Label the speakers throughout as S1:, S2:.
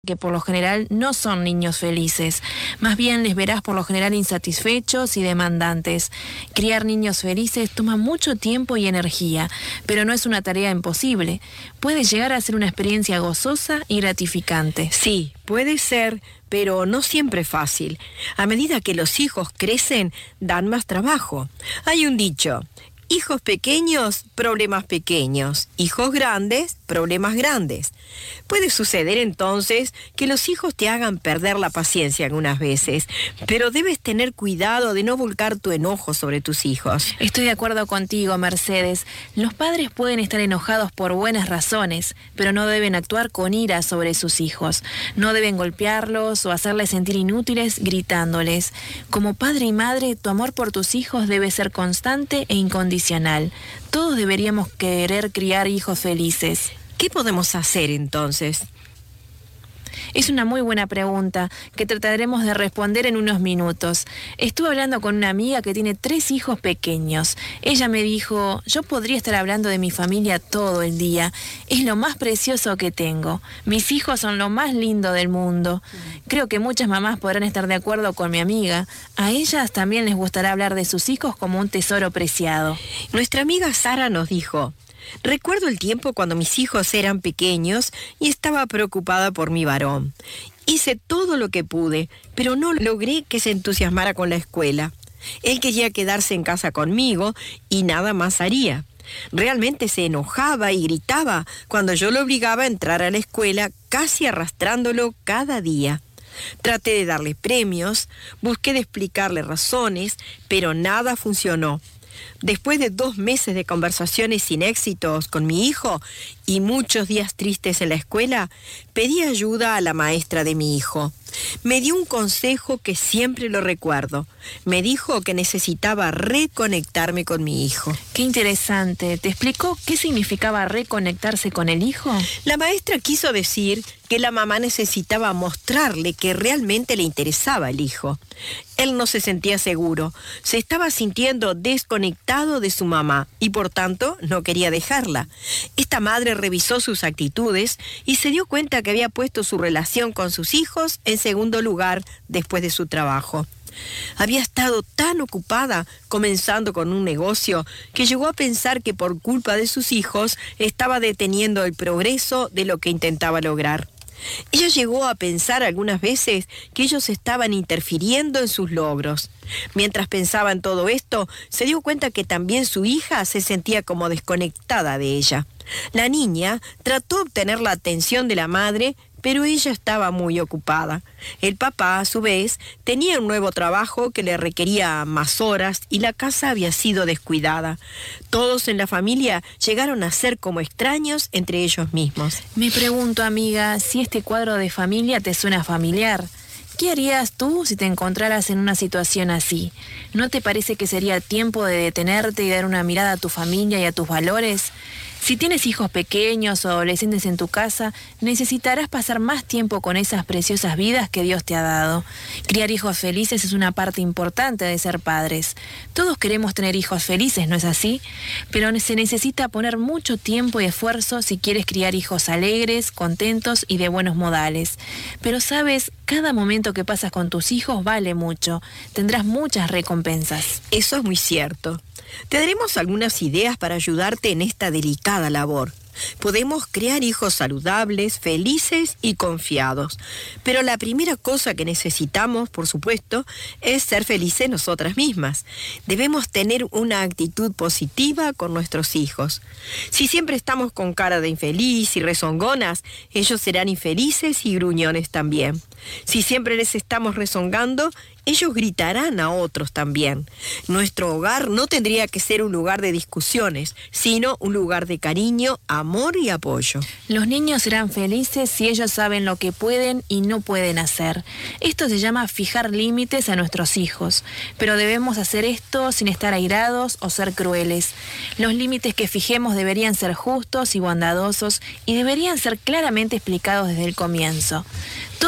S1: que por lo general no son niños felices. Más bien les verás por lo general insatisfechos y demandantes. Criar niños felices toma mucho tiempo y energía, pero no es una tarea imposible. Puede llegar a ser una experiencia gozosa y gratificante.
S2: Sí, puede ser, pero no siempre fácil. A medida que los hijos crecen, dan más trabajo. Hay un dicho: hijos pequeños, problemas pequeños. Hijos grandes, problemas grandes. Puede suceder entonces que los hijos te hagan perder la paciencia algunas veces, pero debes tener cuidado de no volcar tu enojo sobre tus hijos.
S1: Estoy de acuerdo contigo, Mercedes. Los padres pueden estar enojados por buenas razones, pero no deben actuar con ira sobre sus hijos. No deben golpearlos o hacerles sentir inútiles gritándoles. Como padre y madre, tu amor por tus hijos debe ser constante e incondicional. Todos deberíamos querer criar hijos felices.
S2: ¿Qué podemos hacer entonces?
S1: Es una muy buena pregunta que trataremos de responder en unos minutos. Estuve hablando con una amiga que tiene 3 hijos pequeños. Ella me dijo: yo podría estar hablando de mi familia todo el día. Es lo más precioso que tengo. Mis hijos son lo más lindo del mundo. Creo que muchas mamás podrán estar de acuerdo con mi amiga. A ellas también les gustará hablar de sus hijos como un tesoro preciado.
S2: Nuestra amiga Sara nos dijo: recuerdo el tiempo cuando mis hijos eran pequeños y estaba preocupada por mi varón. Hice todo lo que pude, pero no logré que se entusiasmara con la escuela. Él quería quedarse en casa conmigo y nada más haría. Realmente se enojaba y gritaba cuando yo lo obligaba a entrar a la escuela, casi arrastrándolo cada día. Traté de darle premios, busqué de explicarle razones, pero nada funcionó. Después de 2 meses de conversaciones sin éxitos con mi hijo y muchos días tristes en la escuela, pedí ayuda a la maestra de mi hijo. Me dio un consejo que siempre lo recuerdo. Me dijo que necesitaba reconectarme con mi hijo.
S1: Qué interesante. ¿Te explicó qué significaba reconectarse con el hijo?
S2: La maestra quiso decir que la mamá necesitaba mostrarle que realmente le interesaba el hijo. Él no se sentía seguro, se estaba sintiendo desconectado de su mamá y por tanto no quería dejarla. Esta madre revisó sus actitudes y se dio cuenta que había puesto su relación con sus hijos en segundo lugar después de su trabajo. Había estado tan ocupada comenzando con un negocio que llegó a pensar que por culpa de sus hijos estaba deteniendo el progreso de lo que intentaba lograr. Ella llegó a pensar algunas veces que ellos estaban interfiriendo en sus logros. Mientras pensaba en todo esto, se dio cuenta que también su hija se sentía como desconectada de ella. La niña trató de obtener la atención de la madre, pero ella estaba muy ocupada. El papá, a su vez, tenía un nuevo trabajo que le requería más horas y la casa había sido descuidada. Todos en la familia llegaron a ser como extraños entre ellos mismos.
S1: Me pregunto, amiga, si este cuadro de familia te suena familiar. ¿Qué harías tú si te encontraras en una situación así? ¿No te parece que sería tiempo de detenerte y dar una mirada a tu familia y a tus valores? Si tienes hijos pequeños o adolescentes en tu casa, necesitarás pasar más tiempo con esas preciosas vidas que Dios te ha dado. Criar hijos felices es una parte importante de ser padres. Todos queremos tener hijos felices, ¿no es así? Pero se necesita poner mucho tiempo y esfuerzo si quieres criar hijos alegres, contentos y de buenos modales. Pero sabes, cada momento que pasas con tus hijos vale mucho. Tendrás muchas recompensas.
S2: Eso es muy cierto. Te daremos algunas ideas para ayudarte en esta delicada labor. Podemos crear hijos saludables, felices y confiados. Pero la primera cosa que necesitamos, por supuesto, es ser felices nosotras mismas. Debemos tener una actitud positiva con nuestros hijos. Si siempre estamos con cara de infeliz y rezongonas, ellos serán infelices y gruñones también. Si siempre les estamos rezongando, ellos gritarán a otros también. Nuestro hogar no tendría que ser un lugar de discusiones, sino un lugar de cariño, amor y apoyo.
S1: Los niños serán felices si ellos saben lo que pueden y no pueden hacer. Esto se llama fijar límites a nuestros hijos, pero debemos hacer esto sin estar airados o ser crueles. Los límites que fijemos deberían ser justos y bondadosos y deberían ser claramente explicados desde el comienzo. Toda la familia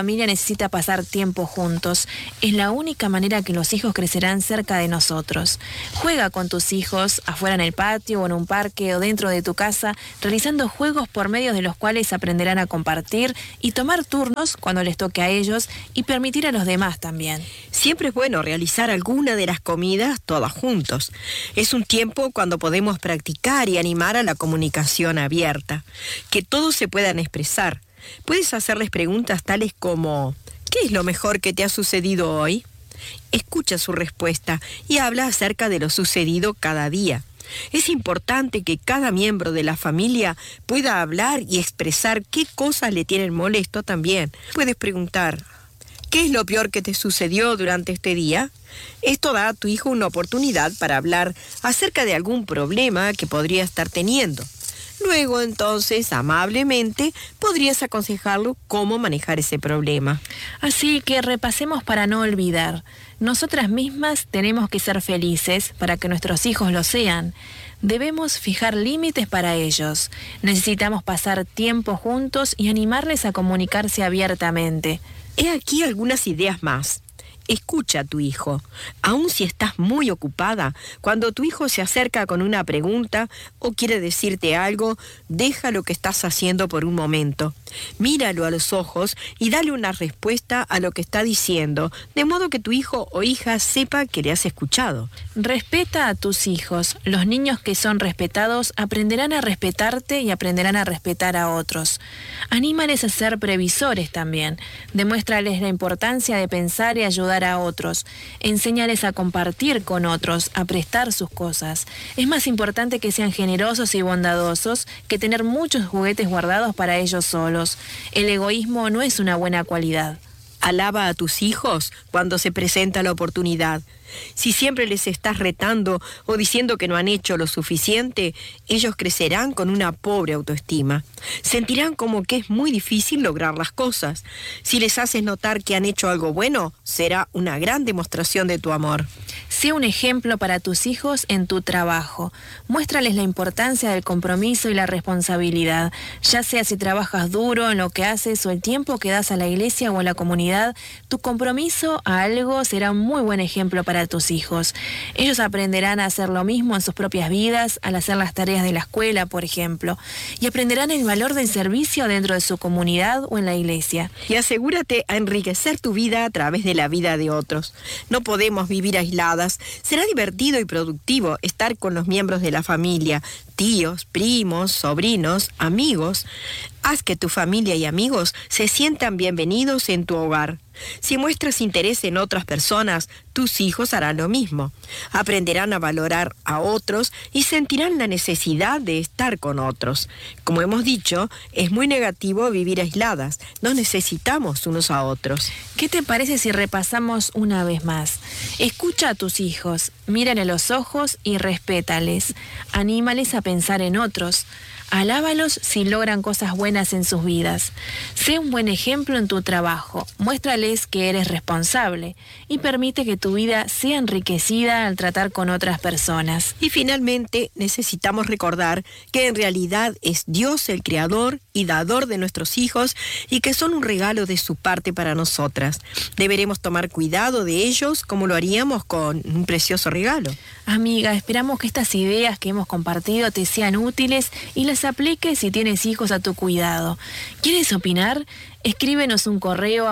S1: familia necesita pasar tiempo juntos. Es la única manera que los hijos crecerán cerca de nosotros. Juega con tus hijos, afuera en el patio o en un parque o dentro de tu casa, realizando juegos por medio de los cuales aprenderán a compartir y tomar turnos cuando les toque a ellos y permitir a los demás también.
S2: Siempre es bueno realizar alguna de las comidas todas juntos. Es un tiempo cuando podemos practicar y animar a la comunicación abierta, que todos se puedan expresar. Puedes hacerles preguntas tales como: ¿qué es lo mejor que te ha sucedido hoy? Escucha su respuesta y habla acerca de lo sucedido cada día. Es importante que cada miembro de la familia pueda hablar y expresar qué cosas le tienen molesto también. Puedes preguntar: ¿qué es lo peor que te sucedió durante este día? Esto da a tu hijo una oportunidad para hablar acerca de algún problema que podría estar teniendo. Luego, entonces, amablemente, podrías aconsejarlo cómo manejar ese problema.
S1: Así que repasemos para no olvidar. Nosotras mismas tenemos que ser felices para que nuestros hijos lo sean. Debemos fijar límites para ellos. Necesitamos pasar tiempo juntos y animarles a comunicarse abiertamente.
S2: He aquí algunas ideas más. Escucha a tu hijo, aun si estás muy ocupada. Cuando tu hijo se acerca con una pregunta o quiere decirte algo, deja lo que estás haciendo por un momento. Míralo a los ojos y dale una respuesta a lo que está diciendo, de modo que tu hijo o hija sepa que le has escuchado.
S1: Respeta a tus hijos. Los niños que son respetados aprenderán a respetarte y aprenderán a respetar a otros. Anímales a ser previsores también. Demuéstrales la importancia de pensar y ayudar a otros. Enséñales a compartir con otros, a prestar sus cosas. Es más importante que sean generosos y bondadosos que tener muchos juguetes guardados para ellos solos. El egoísmo no es una buena cualidad.
S2: Alaba a tus hijos cuando se presenta la oportunidad. Si siempre les estás retando o diciendo que no han hecho lo suficiente, ellos crecerán con una pobre autoestima. Sentirán como que es muy difícil lograr las cosas. Si les haces notar que han hecho algo bueno, será una gran demostración de tu amor.
S1: Sé un ejemplo para tus hijos en tu trabajo. Muéstrales la importancia del compromiso y la responsabilidad, ya sea si trabajas duro en lo que haces o el tiempo que das a la iglesia o a la comunidad. Tu compromiso a algo será un muy buen ejemplo para tus hijos. Ellos aprenderán a hacer lo mismo en sus propias vidas, al hacer las tareas de la escuela, por ejemplo, y aprenderán el valor del servicio dentro de su comunidad o en la iglesia.
S2: Y asegúrate a enriquecer tu vida a través de la vida de otros. No podemos vivir aisladas. Será divertido y productivo estar con los miembros de la familia, tíos, primos, sobrinos, amigos. Haz que tu familia y amigos se sientan bienvenidos en tu hogar. Si muestras interés en otras personas, tus hijos harán lo mismo. Aprenderán a valorar a otros y sentirán la necesidad de estar con otros. Como hemos dicho, es muy negativo vivir aisladas. Nos necesitamos unos a otros.
S1: ¿Qué te parece si repasamos una vez más? Escucha a tus hijos, mírale a los ojos y respétales. Anímales a pensar en otros. Alábalos si logran cosas buenas en sus vidas. Sé un buen ejemplo en tu trabajo. Muéstrales que eres responsable y permite que tu vida sea enriquecida al tratar con otras personas.
S2: Y finalmente, necesitamos recordar que en realidad es Dios el creador y dador de nuestros hijos y que son un regalo de su parte para nosotras. Deberemos tomar cuidado de ellos como lo haríamos con un precioso regalo.
S1: Amiga, esperamos que estas ideas que hemos compartido te sean útiles y las apliques si tienes hijos a tu cuidado. ¿Quieres opinar? Escríbenos un correo a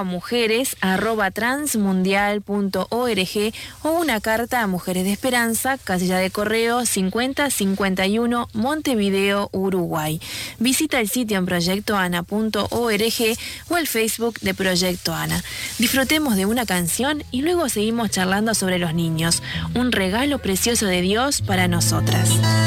S1: mujeres@transmundial.org o una carta a Mujeres de Esperanza, casilla de correo 5051, Montevideo, Uruguay. Visita el sitio en proyectoana.org o el Facebook de Proyecto Ana. Disfrutemos de una canción y luego seguimos charlando sobre los niños, un regalo precioso de Dios para nosotras.